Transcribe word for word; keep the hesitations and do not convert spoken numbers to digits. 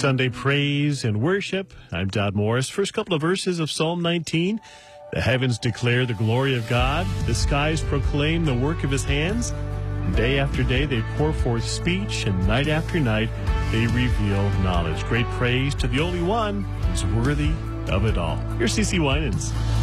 Sunday praise and worship. I'm Dodd Morris. First couple of verses of Psalm nineteen. The heavens declare the glory of God. The skies proclaim the work of his hands. Day after day they pour forth speech, and night after night they reveal knowledge. Great praise to the only one who's worthy of it all. Here's C C Winans.